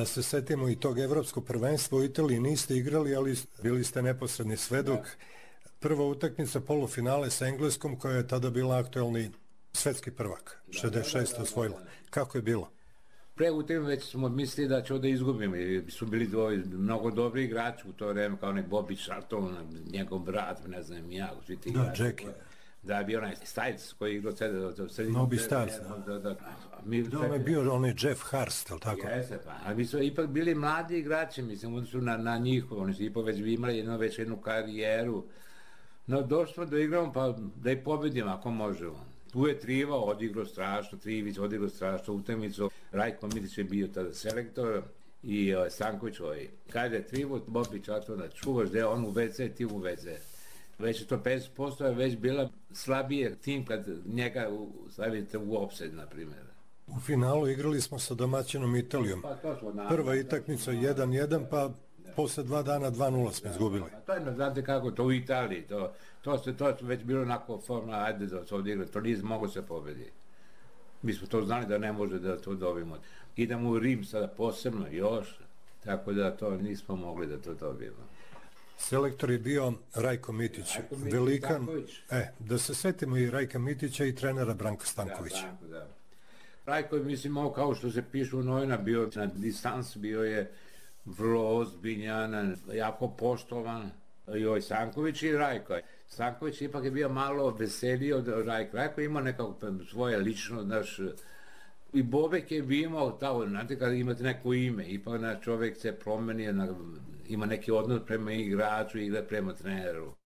Da se setimo i tog evropskog prvenstva u Italiji, niste igrali, ali bili ste neposredni svedok. Prva utakmica polufinale sa Engleskom, koja je tada bila aktuelni svetski prvak, 66. osvojila. Kako je bilo? Pre utakmice već smo mislili da će ovdje izgubimo, jer su bili mnogo dobri igrači u to vreme, kao onaj Bobby Charlton, njegov brat, ne znam ja, svi ti igrači. Da, Jackie. Da je bio onaj Stiles koji je igrao sredinu. Nobi Stars. Da je bio onaj Jeff Hurst, ali tako? Jeste, pa. Ali mi su ipak bili mladi igrači, mislim, oni su na njih, oni su ipak već imali jednu karijeru. No, došlo da igramo, pa da i pobedimo ako možemo. Tu je Triva odigrao strašno, Trivić odigrao strašno utakmicu, Rajko Mitić je bio tada selektor i Stanković ovaj. Kada je Trivo, Bobi Čatona, čuvaš da je on u WC, ti u WC. Već je to 50% je već bila slabije tim kad njega stavite u offside, na primjer. U finalu igrali smo sa domaćinom Italijom. Prva utakmica 1-1, pa posle 2 dana 2-0 smo izgubili. To je, znate kako, to u Italiji, to je već bilo onako forma, ajde da se ovdje igra, to nije mogo se pobedi. Mi smo to znali da ne može da to dobijemo. Idemo u Rim sada posebno još, tako da to nismo mogli da to dobijemo. Selektor je bio Rajko Mitić, velikan. Da se setimo i Rajka Mitića i trenera Branka Stankovića. Da. Rajko je, mislim, kao što se piše u novina, bio na distanci, bio je vrlo ozbiljan, jako poštovan. I ovaj Stanković i Rajko. Stanković ipak je bio malo veseliji od Rajka. Rajko ima nekako svoje lično, znaš, i Bobek je bio imao tamo, znate, kada imate neko ime, ipak čovjek se promeni, ima neki odnos prema igraču i igra prema treneru.